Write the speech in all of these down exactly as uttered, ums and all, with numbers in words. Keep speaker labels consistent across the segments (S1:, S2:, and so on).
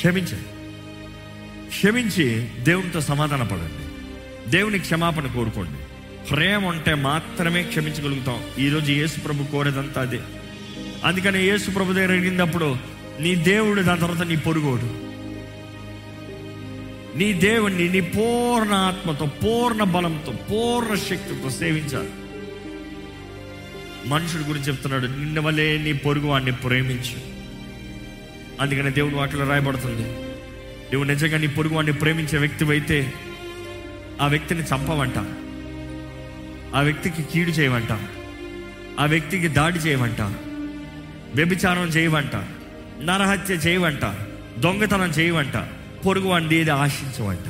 S1: క్షమించండి. క్షమించి దేవునితో సమాధాన పడండి. దేవుని క్షమాపణ కోరుకోండి. ప్రేమ ఉంటే మాత్రమే క్షమించగలుగుతాం. ఈరోజు యేసు ప్రభు కోరేదంతా అదే. అందుకని యేసు ప్రభు దగ్గర అడిగినప్పుడు నీ దేవుడు, దాని తర్వాత నీ పొరుగోడు, నీ దేవుణ్ణి నీ పూర్ణ ఆత్మతో, పూర్ణ బలంతో, పూర్ణ శక్తితో సేవించాలి. మనుషుడి గురించి చెప్తున్నాడు, నిన్న వల్లే నీ పొరుగు వాడిని ప్రేమించు. అందుకని దేవుడు వాటిలో రాయబడుతుంది, నువ్వు నిజంగా నీ పొరుగు వాడిని ప్రేమించే వ్యక్తివైతే ఆ వ్యక్తిని చంపవంట, ఆ వ్యక్తికి కీడు చేయవంట, ఆ వ్యక్తికి దాడి చేయవంట, వ్యభిచారం చేయవంట, నరహత్య చేయవంట, దొంగతనం చేయవంట, పొరుగు వాడిని ఏది ఆశించవంట.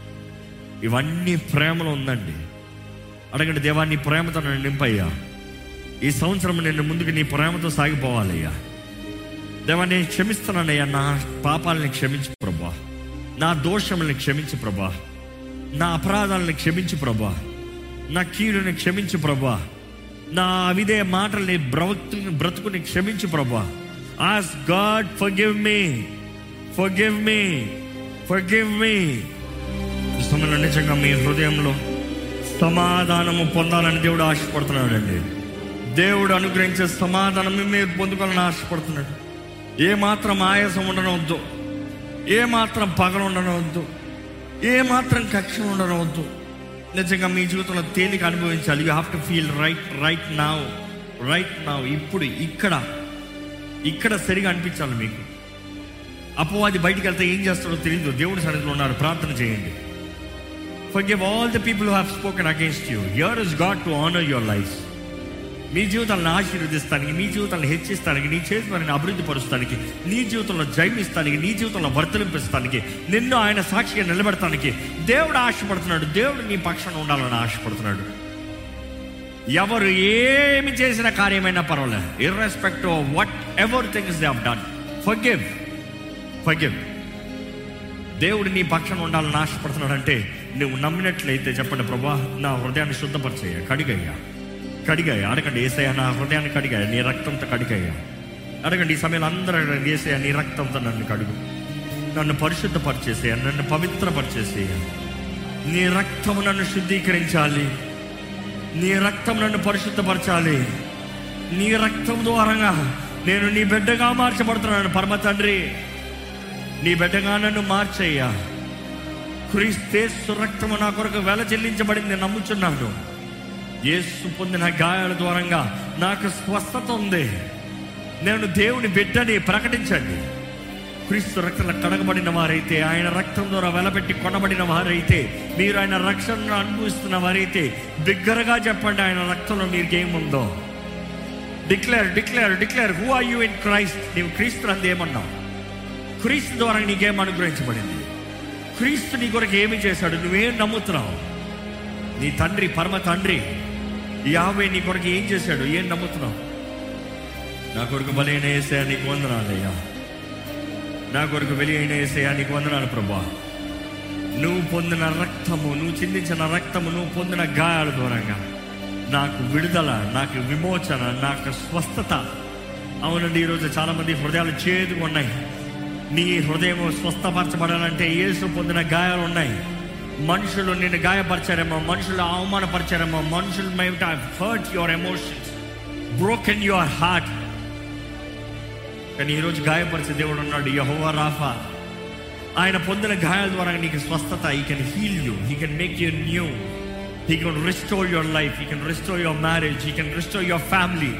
S1: ఇవన్నీ ప్రేమలో ఉందండి. అడగండి, దేవా నీ ప్రేమతో నన్ను నింపయ్యా. ఈ సంవత్సరం నేను ముందుకు నీ ప్రేమతో సాగిపోవాలయ్యా. దేవా నేను క్షమిస్తున్నానయ్యా, నా పాపాలని క్షమించు ప్రభా, నా దోషములను క్షమించు ప్రభా, నా అపరాధాలను క్షమించు ప్రభా, నా కీడుని క్షమించు ప్రభా, నా అవిదే మాటల్ని బ్రతుకు బ్రతుకుని క్షమించు ప్రభా. Ask God forgive me, forgive me, forgive me. ఈ సమయంలో నిజంగా మీ హృదయంలో సమాధానము పొందాలని దేవుడు ఆశపడుతున్నాడండి. దేవుడు అనుగ్రహించే సమాధానం మీరు పొందుకోవాలని ఆశపడుతున్నాడు. ఏ మాత్రం ఆయాసం ఉండనవద్దు, ఏ మాత్రం పగలు ఉండనవద్దు, ఏ మాత్రం కక్ష ఉండనవద్దు. నిజంగా మీ జీవితంలో తేలిక అనుభవించాలి. You have to feel right right now, right now, ఇప్పుడు ఇక్కడ ఇక్కడ సరిగా అనిపించాలి మీకు. అపవాది బయటికి వెళ్తే ఏం చేస్తాడో తెలియదు. దేవుడి సన్నిధిలో ఉన్నారు, ప్రార్థన చేయండి. Forgive all the people who have spoken against you. Here is God to honor your lives. మీ జీవితాలను ఆశీర్వదిస్తానికి, మీ జీవితాలను హెచ్చిస్తానికి, నీ చేతులను అభివృద్ధి పరుస్తానికి, నీ జీవితంలో జయమిస్తానికి, నీ జీవితంలో వర్తలింపిస్తానికి, నిన్ను ఆయన సాక్షిగా నిలబెడతానికి దేవుడు ఆశపడుతున్నాడు. దేవుడు నీ పక్షాన ఉండాలని ఆశపడుతున్నాడు. ఎవరు ఏమి చేసిన కార్యమైనా పర్వాలేదు, irrespective of what ever things they have done, forgive, forgive. దేవుడు నీ పక్షాన ఉండాలని ఆశపడుతున్నాడంటే నువ్వు నమ్మినట్లయితే చెప్పండి, ప్రభా నా హృదయాన్ని శుద్ధపరిచేయ, కడిగయ్యా, కడిగాయ. అడగండి, యేసయ్యా నా హృదయాన్ని కడిగాయ, నీ రక్తంతో కడిగాయ. అడగండి ఈ సమయంలో అందరూ అడగండి, యేసయ్యా నీ రక్తంతో నన్ను కడుగు, నన్ను పరిశుద్ధపరిచేసేయ, నన్ను పవిత్రపరిచేసేయ. నీ రక్తము నన్ను శుద్ధీకరించాలి, నీ రక్తం నన్ను పరిశుద్ధపరచాలి. నీ రక్తం ద్వారంగా నేను నీ బిడ్డగా మార్చబడుతున్నాను. పరమ తండ్రి, నీ బిడ్డగా నన్ను మార్చయ్యా. క్రీస్తు రక్తము నా కొరకు వెల చెల్లించబడింది నమ్ముచున్నాను. యేసు పొందిన గాయాల ద్వారంగా నాకు స్వస్థత ఉంది. నేను దేవుని బిడ్డని ప్రకటించండి. క్రీస్తు రక్తంలో కడగబడిన వారైతే, ఆయన రక్తం ద్వారా వెలబెట్టి కొనబడిన వారైతే, మీరు ఆయన రక్షణను అనుభవిస్తున్న వారైతే బిగ్గరగా చెప్పండి, ఆయన రక్తంలో మీకు ఏముందో. Declare declare declare who are you in Christ. నీవు క్రీస్తు అంది ఏమన్నావు? క్రీస్తు ద్వారా నీకేం అనుగ్రహించబడింది? క్రీస్తు నీ కొరకు ఏమి చేశాడు? నువ్వేం నమ్ముతున్నావు? నీ తండ్రి, పరమ తండ్రి యావే నీ కొరకు ఏం చేశాడు? ఏం నమ్ముతున్నావు? నా కొరకు బలైన యేసయ్యా నీకు వందనాలయ్యా, నా కొరకు వెలి అయిన యేసయ్యా నీకు వందనాలు ప్రభా. నువ్వు పొందిన రక్తము, నువ్వు చిందించిన రక్తము, నువ్వు పొందిన గాయాల ద్వారంగా నాకు విడుదల, నాకు విమోచన, నాకు స్వస్థత. అవునండి, ఈరోజు చాలామంది హృదయాలు చేదుగా ఉన్నాయి. నీ హృదయం స్వస్థపరచబడాలంటే యేసు పొందిన గాయాలు ఉన్నాయి. మనుషులు నిన్ను గాయపరిచారేమో, మనుషులు అవమానపరిచారేమో, మనుషులు might have hurt your emotions, broken your heart. కానీ ఈరోజు గాయపరిచే దేవుడు ఉన్నాడు, యెహోవా రాఫా. ఆయన పొందిన గాయాల ద్వారా నీకు స్వస్థత. He can heal you, he can make you new, he can restore your life, he can restore your marriage, he can restore your family.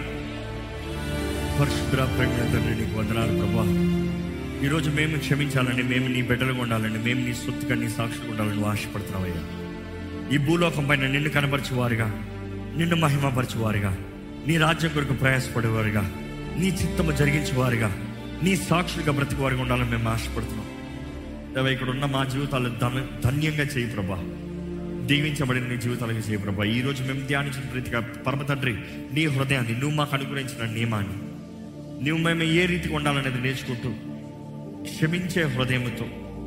S1: పరిశుద్ధ తండ్రి నీకు వందనాలు ప్రభా. ఈరోజు మేము క్షమించాలని, మేము నీ బిడ్డలుగా ఉండాలని, మేము నీ సొత్తుగా, నీ సాక్షులుగా ఉండాలని ఆశపడుతున్నావయ్యా. ఈ భూలోకం పైన నిన్ను కనపరిచేవారుగా, నిన్ను మహిమపరిచేవారుగా, నీ రాజ్యం కొరకు ప్రయాసపడేవారుగా, నీ చిత్తము జరిగించేవారుగా, నీ సాక్షులుగా బ్రతికేవారుగా ఉండాలని మేము ఆశపడుతున్నాం. దేవా, ఇక్కడ ఉన్న మా జీవితాలు ధన ధన్యంగా చేయి ప్రభా. దీవించబడిన నీ జీవితాలుగా చేయి ప్రభా. ఈరోజు మేము ధ్యానించిన రీతిగా పరమ తండ్రి నీ హృదయాన్ని, నువ్వు మాకు అనుగ్రహించిన నియమాన్ని, నువ్వు మేము ఏ రీతిగా ఉండాలనేది నేర్చుకుంటూ క్షమించే హృదయంతో,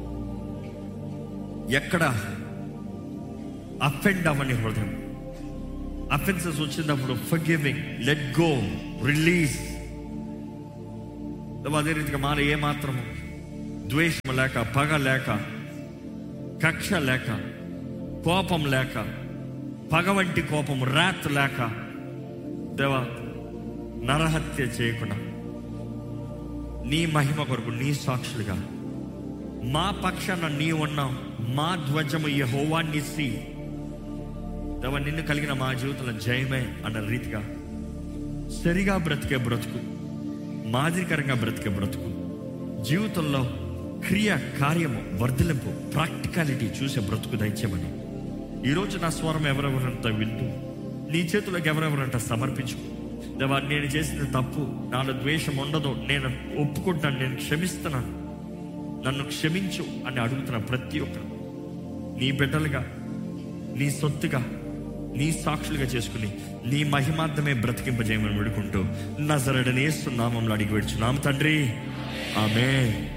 S1: ఎక్కడ అఫెండ్ అవ్వని హృదయం, అఫెన్సెస్ వచ్చినప్పుడు ఫర్గివింగ్, లెట్ గో, రిలీజ్. అదే రీతిగా మాలో ఏ మాత్రము ద్వేషం లేక, పగ లేక, కక్ష లేక, కోపం లేక, పగ వంటి కోపం, రాత్ లేక, దేవా నరహత్య చేయకుండా నీ మహిమ కొరకు నీ సాక్షులుగా మా పక్షాన నీ ఉన్నావు. మా ధ్వజము యెహోవా నిస్సి. దేవా నిన్ను కలిగిన మా జీవితంలో జయమే అన్న రీతిగా సరిగా బ్రతికే బ్రతుకు, మాదిరికరంగా బ్రతికే బ్రతుకు, జీవితంలో క్రియ కార్యము వర్ధలింపు ప్రాక్టికాలిటీ చూసే బ్రతుకు దయచేయమని ఈరోజు నా స్వరం ఎవరెవరంతా వింటూ నీ చేతులకు ఎవరెవరంట సమర్పించు. దేవా నేను చేసిన తప్పు, నాలో ద్వేషం ఉండదు, నేను ఒప్పుకుంటాను, నేను క్షమిస్తున్నాను, నన్ను క్షమించు అని అడుగుతున్న ప్రతి ఒక్కరు నీ బిడ్డలుగా, నీ సొత్తుగా, నీ సాక్షులుగా చేసుకుని నీ మహిమార్థమే బ్రతికింపజేయమని వేడుకుంటూ నజరేయుడైన యేసు నామములో అడిగి వేడుచున్నాము తండ్రి, ఆమేన్.